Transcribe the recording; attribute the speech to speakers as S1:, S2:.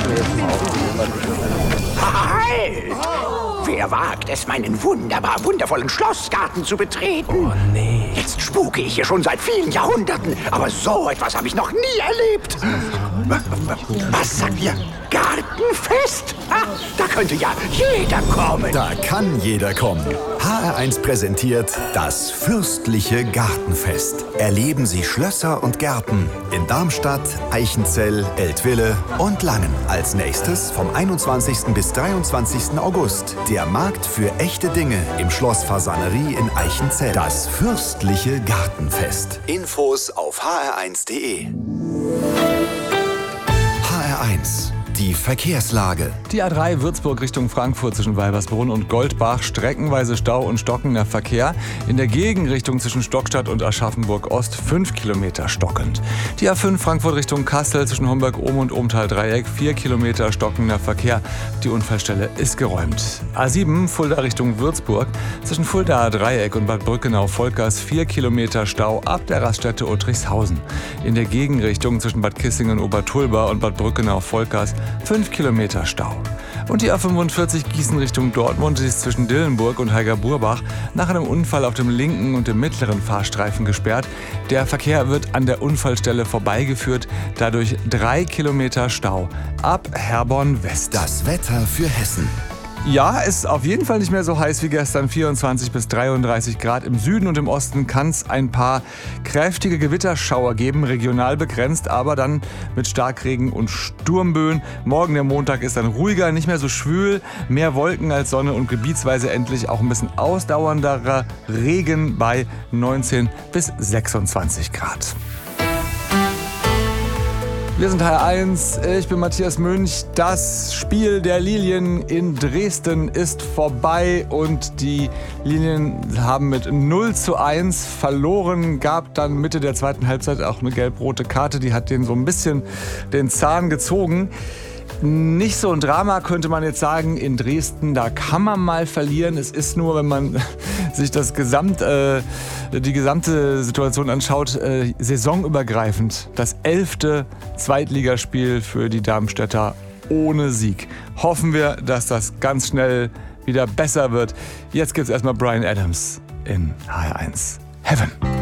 S1: Halt! Wer wagt es, meinen wundervollen Schlossgarten zu betreten?
S2: Oh nee.
S1: Jetzt spuke ich hier schon seit vielen Jahrhunderten, aber so etwas habe ich noch nie erlebt. Was sagt ihr? Gartenfest? Da könnte ja jeder kommen.
S3: Da kann jeder kommen. HR1 präsentiert das fürstliche Gartenfest. Erleben Sie Schlösser und Gärten in Darmstadt, Eichenzell, Eltville und Langen. Als nächstes vom 21. bis 23. August der Markt für echte Dinge im Schloss Fasanerie in Eichenzell. Das fürstliche Gartenfest. Infos auf hr1.de. HR1. Die Verkehrslage.
S2: Die A3 Würzburg Richtung Frankfurt zwischen Weibersbrunn und Goldbach, streckenweise Stau und stockender Verkehr. In der Gegenrichtung zwischen Stockstadt und Aschaffenburg Ost 5 Kilometer stockend. Die A5 Frankfurt Richtung Kassel zwischen Homberg-Ohm und Ohmtal-Dreieck 4 Kilometer stockender Verkehr. Die Unfallstelle ist geräumt. A7 Fulda Richtung Würzburg zwischen Fuldaer Dreieck und Bad Brückenau-Volkers 4 Kilometer Stau ab der Raststätte Uttrichshausen. In der Gegenrichtung zwischen Bad Kissingen-Obertulba und Bad Brückenau-Volkers 5 Kilometer Stau. Und die A45 Gießen Richtung Dortmund ist zwischen Dillenburg und Heiger-Burbach nach einem Unfall auf dem linken und dem mittleren Fahrstreifen gesperrt. Der Verkehr wird an der Unfallstelle vorbeigeführt, dadurch 3 Kilometer Stau ab Herborn West.
S3: Das Wetter für Hessen.
S2: Ja, es ist auf jeden Fall nicht mehr so heiß wie gestern, 24 bis 33 Grad. Im Süden und im Osten kann es ein paar kräftige Gewitterschauer geben, regional begrenzt, aber dann mit Starkregen und Sturmböen. Morgen, der Montag, ist dann ruhiger, nicht mehr so schwül, mehr Wolken als Sonne und gebietsweise endlich auch ein bisschen ausdauernderer Regen bei 19 bis 26 Grad. Wir sind HR1, ich bin Matthias Münch. Das Spiel der Lilien in Dresden ist vorbei und die Lilien haben mit 0:1 verloren. Gab dann Mitte der zweiten Halbzeit auch eine gelb-rote Karte, die hat denen so ein bisschen den Zahn gezogen. Nicht so ein Drama, könnte man jetzt sagen, in Dresden. Da kann man mal verlieren. Es ist nur, wenn man sich die gesamte Situation anschaut, saisonübergreifend das 11. Zweitligaspiel für die Darmstädter ohne Sieg. Hoffen wir, dass das ganz schnell wieder besser wird. Jetzt gibt's erstmal Bryan Adams in HR1 Heaven.